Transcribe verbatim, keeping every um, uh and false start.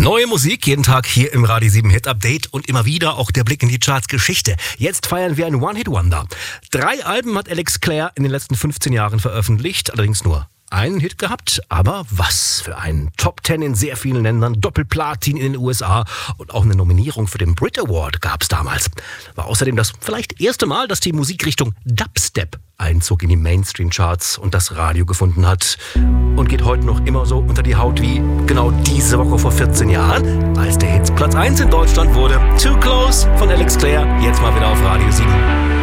Neue Musik, jeden Tag hier im Radio sieben Hit Update und immer wieder auch der Blick in die Charts Geschichte. Jetzt feiern wir ein One-Hit-Wonder. Drei Alben hat Alex Clare in den letzten fünfzehn Jahren veröffentlicht, allerdings nur einen Hit gehabt, aber was für ein Top Ten in sehr vielen Ländern, Doppelplatin in den U S A und auch eine Nominierung für den Brit Award gab es damals. War außerdem das vielleicht erste Mal, dass die Musikrichtung Dubstep Einzug in die Mainstream-Charts und das Radio gefunden hat und geht heute noch immer so unter die Haut wie genau diese Woche vor vierzehn Jahren, als der Hit Platz eins in Deutschland wurde. Too Close von Alex Clare, jetzt mal wieder auf Radio sieben.